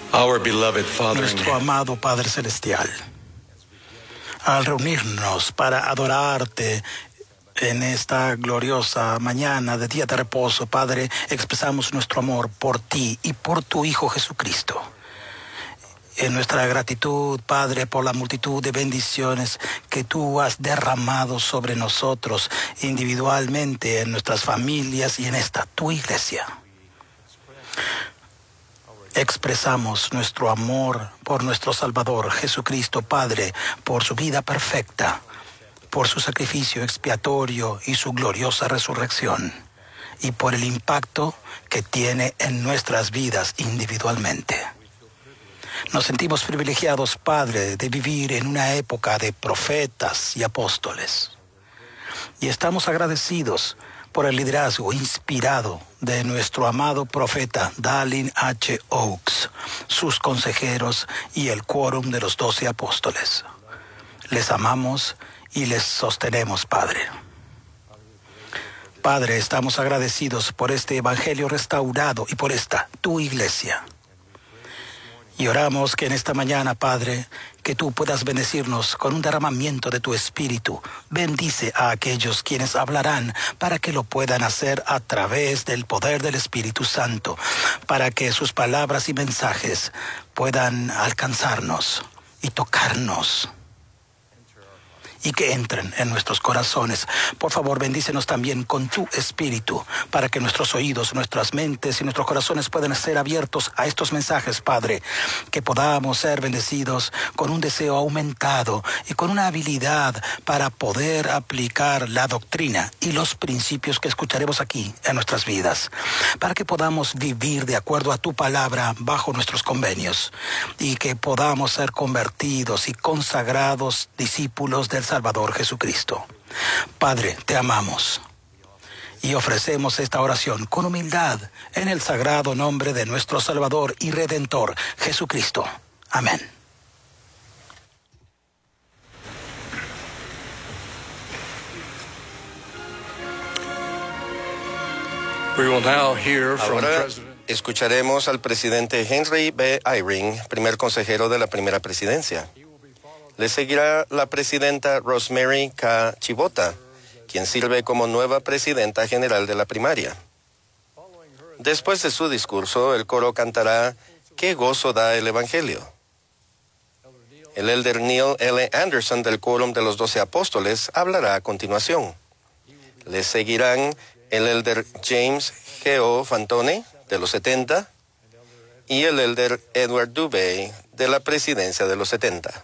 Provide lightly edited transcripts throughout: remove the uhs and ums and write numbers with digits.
Our beloved Father in Nuestro heaven, amado Padre Celestial, al reunirnos para adorarte en esta gloriosa mañana de día de reposo, Padre, expresamos nuestro amor por ti y por tu Hijo Jesucristo. En nuestra gratitud, Padre, por la multitud de bendiciones que tú has derramado sobre nosotros individualmente, en nuestras familias y en esta tu iglesia. Expresamos nuestro amor por nuestro Salvador Jesucristo, Padre, por su vida perfecta, por su sacrificio expiatorio y su gloriosa resurrección, y por el impacto que tiene en nuestras vidas individualmente. Nos sentimos privilegiados, Padre, de vivir en una época de profetas y apóstoles. Y estamos agradecidos por el liderazgo inspirado de nuestro amado profeta Dallin H. Oaks, sus consejeros y el quórum de los 12 apóstoles. Les amamos y les sostenemos, Padre. Padre, estamos agradecidos por este evangelio restaurado y por esta, tu iglesia. Y oramos que en esta mañana, Padre, que tú puedas bendecirnos con un derramamiento de tu Espíritu. Bendice a aquellos quienes hablarán para que lo puedan hacer a través del poder del Espíritu Santo, para que sus palabras y mensajes puedan alcanzarnos y tocarnos, y que entren en nuestros corazones. Por favor, bendícenos también con tu Espíritu, para que nuestros oídos, nuestras mentes y nuestros corazones puedan ser abiertos a estos mensajes, Padre, que podamos ser bendecidos con un deseo aumentado y con una habilidad para poder aplicar la doctrina y los principios que escucharemos aquí en nuestras vidas, para que podamos vivir de acuerdo a tu palabra bajo nuestros convenios, y que podamos ser convertidos y consagrados discípulos del Salvador Jesucristo. Padre, te amamos y ofrecemos esta oración con humildad en el sagrado nombre de nuestro Salvador y Redentor, Jesucristo. Amén. we will now hear from Ahora President escucharemos al presidente Henry B. Eyring, primer consejero de la primera presidencia. Le seguirá la presidenta Rosemary K. Chibota, quien sirve como nueva presidenta general de la primaria. Después de su discurso, el coro cantará «Qué gozo da el Evangelio». El elder Neil L. Anderson del quórum de los 12 apóstoles hablará a continuación. Le seguirán el elder James G. O. Fantone de los 70 y el elder Edward Dubé de la presidencia de los 70.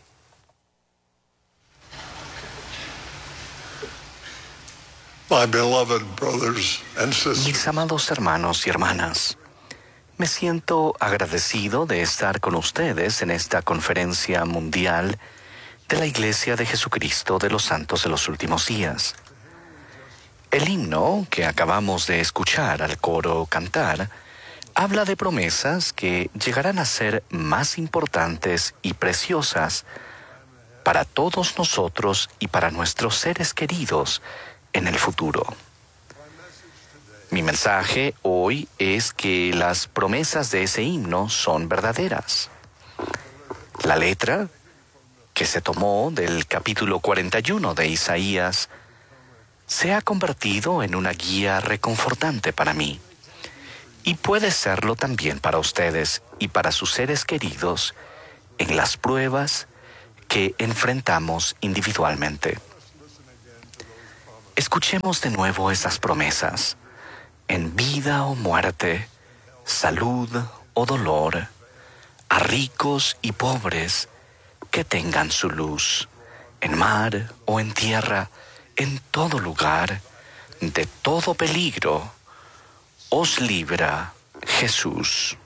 my beloved brothers and sisters. Mis amados hermanos y hermanas, me siento agradecido de estar con ustedes en esta conferencia mundial de la Iglesia de Jesucristo de los Santos de los Últimos Días. El himno que acabamos de escuchar al coro cantar habla de promesas que llegarán a ser más importantes y preciosas para todos nosotros y para nuestros seres queridos en el futuro. Mi mensaje hoy es que las promesas de ese himno son verdaderas. La letra, que se tomó del capítulo 41 de Isaías, se ha convertido en una guía reconfortante para mí, y puede serlo también para ustedes y para sus seres queridos en las pruebas que enfrentamos individualmente. Escuchemos de nuevo esas promesas. En vida o muerte, salud o dolor, a ricos y pobres que tengan su luz, en mar o en tierra, en todo lugar, de todo peligro, os libra Jesús.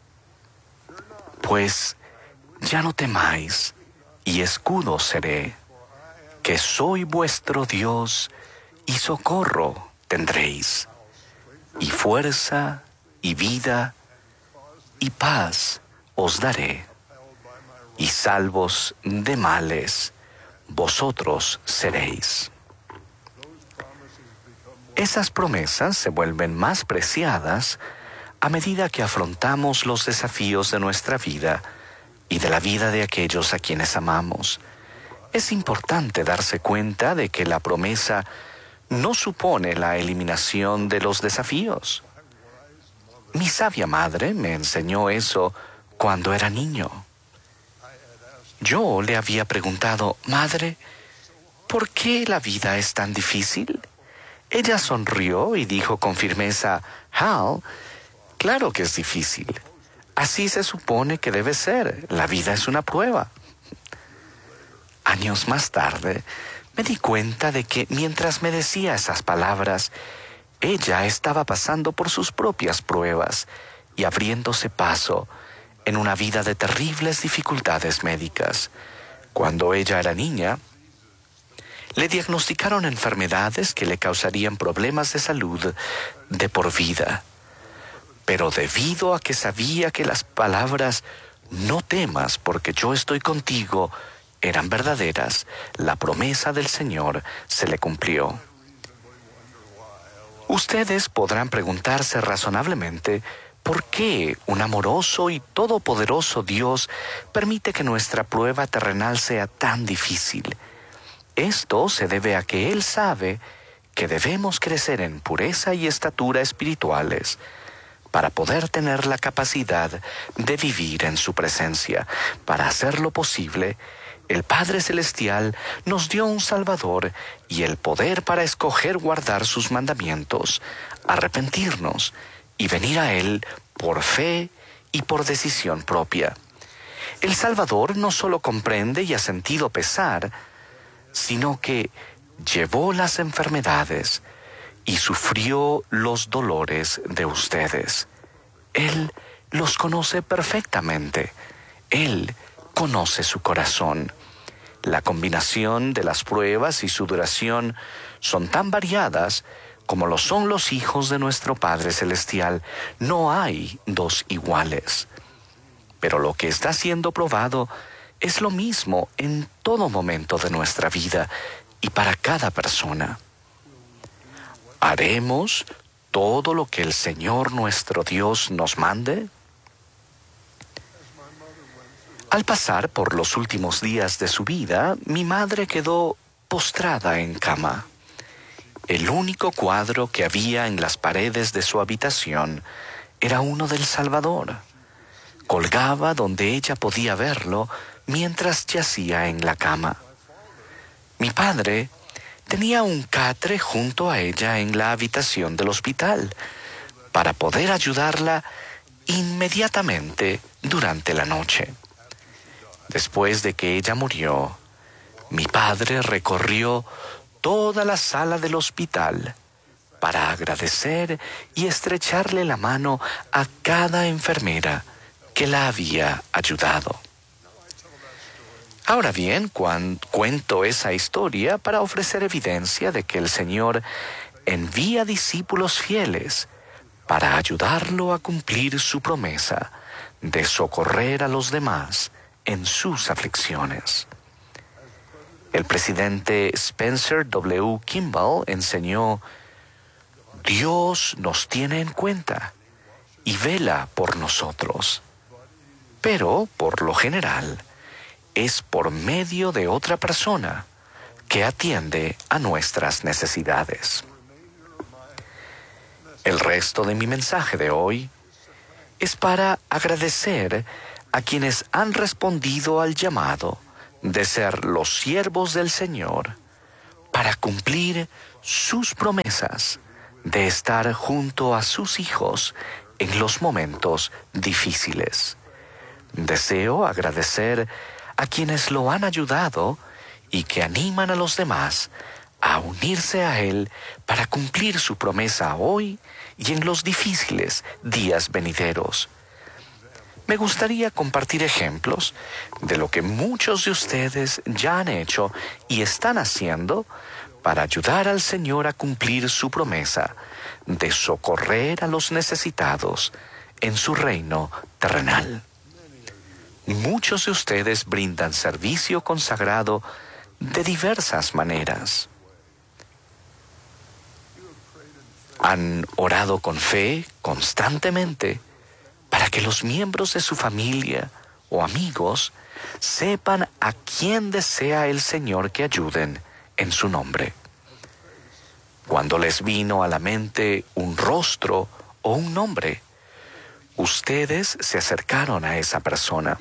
Pues ya no temáis, y escudo seré, que soy vuestro Dios, y socorro tendréis, y fuerza, y vida, y paz os daré, y salvos de males, vosotros seréis. Esas promesas se vuelven más preciadas a medida que afrontamos los desafíos de nuestra vida y de la vida de aquellos a quienes amamos. Es importante darse cuenta de que la promesa no supone la eliminación de los desafíos. Mi sabia madre me enseñó eso cuando era niño. Yo le había preguntado, «Madre, ¿por qué la vida es tan difícil?» Ella sonrió y dijo con firmeza, «Hal, claro que es difícil. Así se supone que debe ser. La vida es una prueba». Años más tarde, me di cuenta de que mientras me decía esas palabras, ella estaba pasando por sus propias pruebas y abriéndose paso en una vida de terribles dificultades médicas. Cuando ella era niña, le diagnosticaron enfermedades que le causarían problemas de salud de por vida. Pero debido a que sabía que las palabras «no temas porque yo estoy contigo» eran verdaderas, la promesa del Señor se le cumplió. Ustedes podrán preguntarse razonablemente por qué un amoroso y todopoderoso Dios permite que nuestra prueba terrenal sea tan difícil. Esto se debe a que Él sabe que debemos crecer en pureza y estatura espirituales para poder tener la capacidad de vivir en su presencia. Para hacerlo posible, el Padre Celestial nos dio un Salvador y el poder para escoger guardar sus mandamientos, arrepentirnos y venir a Él por fe y por decisión propia. El Salvador no solo comprende y ha sentido pesar, sino que llevó las enfermedades y sufrió los dolores de ustedes. Él los conoce perfectamente. Él conoce su corazón. La combinación de las pruebas y su duración son tan variadas como lo son los hijos de nuestro Padre Celestial. No hay dos iguales. Pero lo que está siendo probado es lo mismo en todo momento de nuestra vida y para cada persona. ¿Haremos todo lo que el Señor nuestro Dios nos mande? Al pasar por los últimos días de su vida, mi madre quedó postrada en cama. El único cuadro que había en las paredes de su habitación era uno del Salvador. Colgaba donde ella podía verlo mientras yacía en la cama. Mi padre tenía un catre junto a ella en la habitación del hospital para poder ayudarla inmediatamente durante la noche. Después de que ella murió, mi padre recorrió toda la sala del hospital para agradecer y estrecharle la mano a cada enfermera que la había ayudado. Ahora bien, cuento esa historia para ofrecer evidencia de que el Señor envía discípulos fieles para ayudarlo a cumplir su promesa de socorrer a los demás en sus aflicciones. El presidente Spencer W. Kimball enseñó: Dios nos tiene en cuenta y vela por nosotros, pero por lo general es por medio de otra persona que atiende a nuestras necesidades. El resto de mi mensaje de hoy es para agradecer a quienes han respondido al llamado de ser los siervos del Señor para cumplir sus promesas de estar junto a sus hijos en los momentos difíciles. Deseo agradecer a quienes lo han ayudado y que animan a los demás a unirse a Él para cumplir su promesa hoy y en los difíciles días venideros. Me gustaría compartir ejemplos de lo que muchos de ustedes ya han hecho y están haciendo para ayudar al Señor a cumplir su promesa de socorrer a los necesitados en su reino terrenal. Muchos de ustedes brindan servicio consagrado de diversas maneras. Han orado con fe constantemente para que los miembros de su familia o amigos sepan a quién desea el Señor que ayuden en su nombre. Cuando les vino a la mente un rostro o un nombre, ustedes se acercaron a esa persona.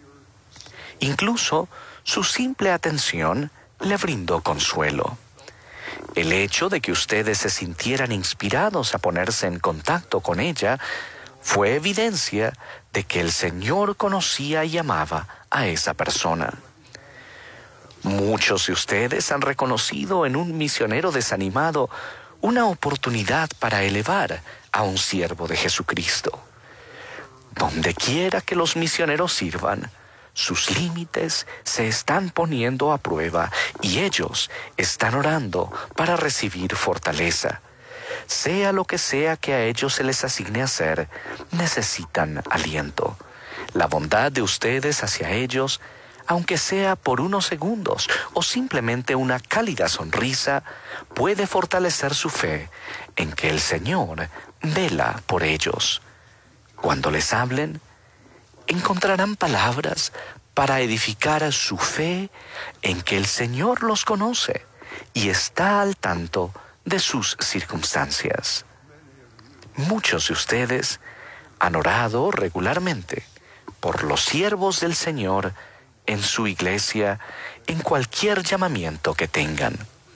Incluso su simple atención le brindó consuelo. El hecho de que ustedes se sintieran inspirados a ponerse en contacto con ella fue evidencia de que el Señor conocía y amaba a esa persona. Muchos de ustedes han reconocido en un misionero desanimado una oportunidad para elevar a un siervo de Jesucristo. Donde quiera que los misioneros sirvan, sus límites se están poniendo a prueba y ellos están orando para recibir fortaleza. Sea lo que sea que a ellos se les asigne hacer, necesitan aliento. La bondad de ustedes hacia ellos, aunque sea por unos segundos o simplemente una cálida sonrisa, puede fortalecer su fe en que el Señor vela por ellos. Cuando les hablen, encontrarán palabras para edificar su fe en que el Señor los conoce y está al tanto de sus circunstancias. Muchos de ustedes han orado regularmente por los siervos del Señor en su iglesia, en cualquier llamamiento que tengan.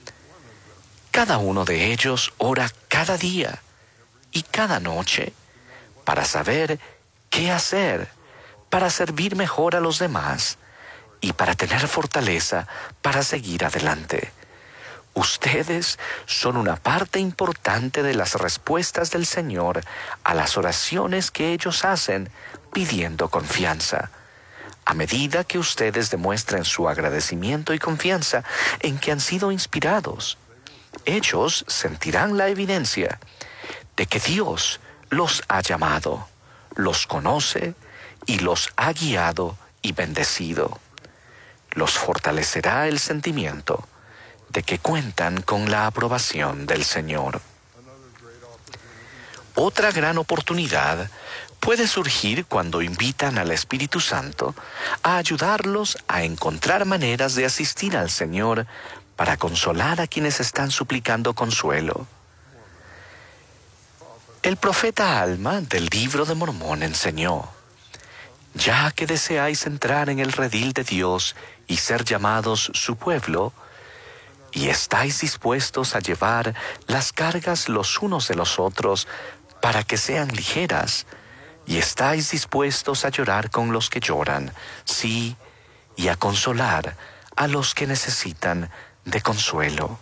Cada uno de ellos ora cada día y cada noche para saber qué hacer para servir mejor a los demás y para tener fortaleza para seguir adelante. Ustedes son una parte importante de las respuestas del Señor a las oraciones que ellos hacen pidiendo confianza. A medida que ustedes demuestren su agradecimiento y confianza en que han sido inspirados, ellos sentirán la evidencia de que Dios los ha llamado, los conoce y los ha guiado y bendecido. Los fortalecerá el sentimiento de que cuentan con la aprobación del Señor. Otra gran oportunidad puede surgir cuando invitan al Espíritu Santo a ayudarlos a encontrar maneras de asistir al Señor para consolar a quienes están suplicando consuelo. El profeta Alma del Libro de Mormón enseñó: ya que deseáis entrar en el redil de Dios y ser llamados su pueblo, y estáis dispuestos a llevar las cargas los unos de los otros para que sean ligeras, y estáis dispuestos a llorar con los que lloran, sí, y a consolar a los que necesitan de consuelo.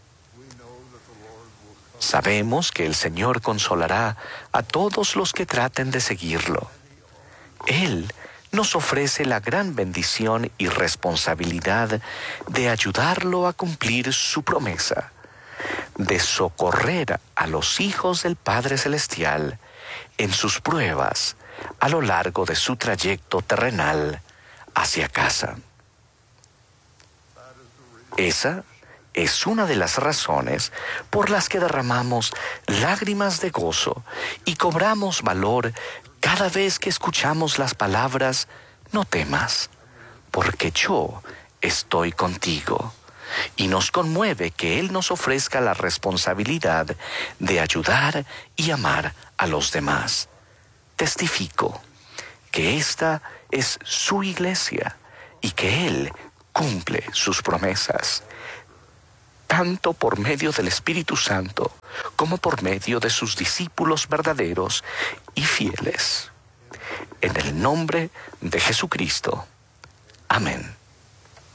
Sabemos que el Señor consolará a todos los que traten de seguirlo. Él nos ofrece la gran bendición y responsabilidad de ayudarlo a cumplir su promesa, de socorrer a los hijos del Padre Celestial en sus pruebas a lo largo de su trayecto terrenal hacia casa. Esa es una de las razones por las que derramamos lágrimas de gozo y cobramos valor cada vez que escuchamos las palabras: no temas, porque yo estoy contigo. Y nos conmueve que Él nos ofrezca la responsabilidad de ayudar y amar a los demás. Testifico que esta es su iglesia y que Él cumple sus promesas, tanto por medio del Espíritu Santo como por medio de sus discípulos verdaderos y fieles. En el nombre de Jesucristo. Amén.